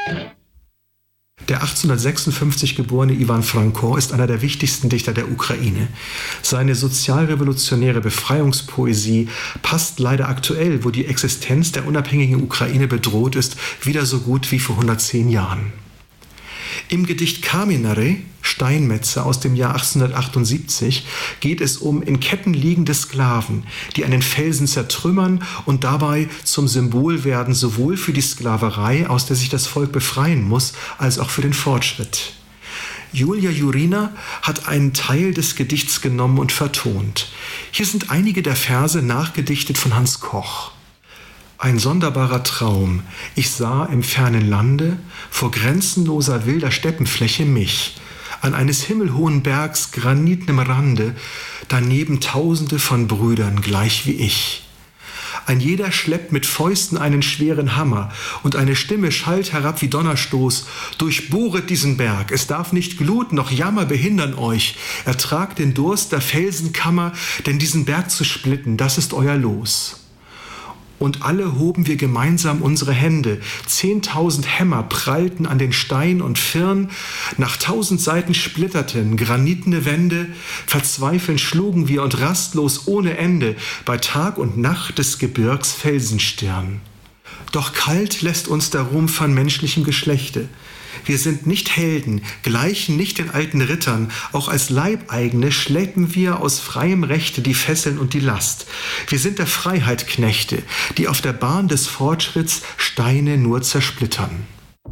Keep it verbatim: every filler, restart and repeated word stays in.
Der achtzehnhundertsechsundfünfzig geborene Iwan Franko ist einer der wichtigsten Dichter der Ukraine. Seine sozialrevolutionäre Befreiungspoesie passt leider aktuell, wo die Existenz der unabhängigen Ukraine bedroht ist, wieder so gut wie vor hundertzehn Jahren. Im Gedicht Kamenere, Steinmetze aus dem Jahr achtzehnhundertachtundsiebzig, geht es um in Ketten liegende Sklaven, die einen Felsen zertrümmern und dabei zum Symbol werden, sowohl für die Sklaverei, aus der sich das Volk befreien muss, als auch für den Fortschritt. Julia Jurina hat einen Teil des Gedichts genommen und vertont. Hier sind einige der Verse nachgedichtet von Hans Koch. Ein sonderbarer Traum. Ich sah im fernen Lande vor grenzenloser wilder Steppenfläche mich, an eines himmelhohen Bergs granitnem Rande, daneben Tausende von Brüdern gleich wie ich. Ein jeder schleppt mit Fäusten einen schweren Hammer und eine Stimme schallt herab wie Donnerstoß. Durchbohret diesen Berg, es darf nicht Glut noch Jammer behindern euch. Ertragt den Durst der Felsenkammer, denn diesen Berg zu splitten, das ist euer Los. Und alle hoben wir gemeinsam unsere Hände. Zehntausend Hämmer prallten an den Stein und Firn. Nach tausend Seiten splitterten granitene Wände. Verzweifelnd schlugen wir und rastlos ohne Ende bei Tag und Nacht des Gebirgs Felsenstirn. Doch kalt lässt uns der Ruhm von menschlichem Geschlechte. Wir sind nicht Helden, gleichen nicht den alten Rittern, auch als Leibeigene schleppen wir aus freiem Rechte die Fesseln und die Last. Wir sind der Freiheit Knechte, die auf der Bahn des Fortschritts Steine nur zersplittern.